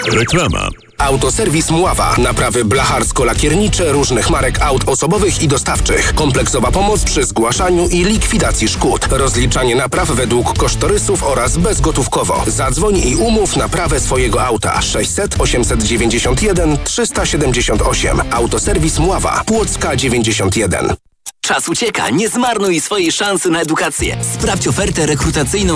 Reklama. Autoserwis Mława. Naprawy blacharsko-lakiernicze różnych marek aut osobowych i dostawczych. Kompleksowa pomoc przy zgłaszaniu i likwidacji szkód. Rozliczanie napraw według kosztorysów oraz bezgotówkowo. Zadzwoń i umów naprawę swojego auta. 600 891 378. Autoserwis Mława. Płocka 91. Czas ucieka, nie zmarnuj swojej szansy na edukację. Sprawdź ofertę rekrutacyjną